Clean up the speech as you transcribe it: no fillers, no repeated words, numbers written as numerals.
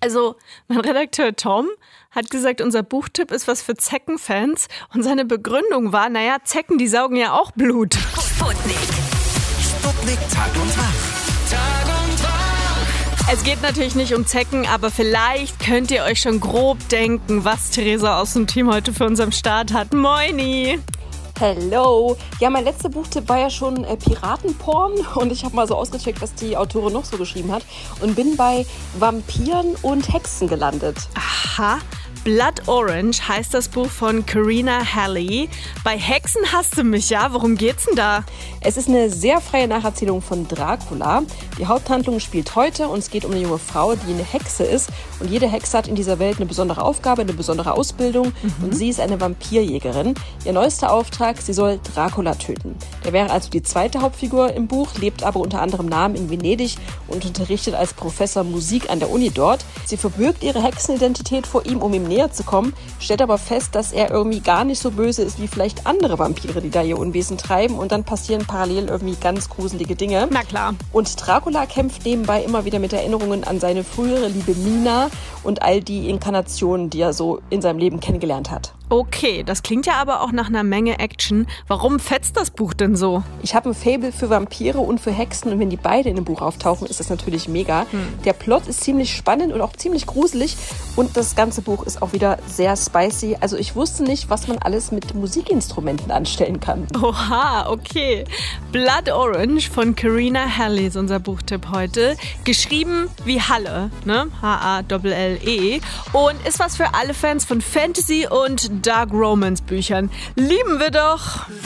Also, mein Redakteur Tom hat gesagt, unser Buchtipp ist was für Zeckenfans. Und seine Begründung war, Zecken, die saugen ja auch Blut. Sputnik. Sputnik Tag und Wach. Tag und Wach. Es geht natürlich nicht um Zecken, aber vielleicht könnt ihr euch schon grob denken, was Theresa aus dem Team heute für uns am Start hat. Moini! Hello! Ja, mein letzter Buchtipp war ja schon Piratenporn und ich habe mal so ausgecheckt, was die Autorin noch so geschrieben hat und bin bei Vampiren und Hexen gelandet. Aha. Blood Orange heißt das Buch von Karina Halley. Bei Hexen hast du mich, ja? Worum geht's denn da? Es ist eine sehr freie Nacherzählung von Dracula. Die Haupthandlung spielt heute und es geht um eine junge Frau, die eine Hexe ist. Und jede Hexe hat in dieser Welt eine besondere Aufgabe, eine besondere Ausbildung. Und sie ist eine Vampirjägerin. Ihr neuester Auftrag, sie soll Dracula töten. Der wäre also die zweite Hauptfigur im Buch, lebt aber unter anderem Namen in Venedig und unterrichtet als Professor Musik an der Uni dort. Sie verbirgt ihre Hexenidentität vor ihm, um ihm näher zu kommen, stellt aber fest, dass er irgendwie gar nicht so böse ist wie vielleicht andere Vampire, die da ihr Unwesen treiben, und dann passieren parallel irgendwie ganz gruselige Dinge. Na klar. Und Dracula kämpft nebenbei immer wieder mit Erinnerungen an seine frühere Liebe Mina und all die Inkarnationen, die er so in seinem Leben kennengelernt hat. Okay, das klingt ja aber auch nach einer Menge Action. Warum fetzt das Buch denn so? Ich habe ein Faible für Vampire und für Hexen und wenn die beide in dem Buch auftauchen, ist das natürlich mega. Der Plot ist ziemlich spannend und auch ziemlich gruselig und das ganze Buch ist auch wieder sehr spicy. Also ich wusste nicht, was man alles mit Musikinstrumenten anstellen kann. Oha, okay. Blood Orange von Karina Halley ist unser Buchtipp heute. Geschrieben wie Halle, ne? H-A-L-L-E. Und ist was für alle Fans von Fantasy und Dark Romance Büchern. Lieben wir doch!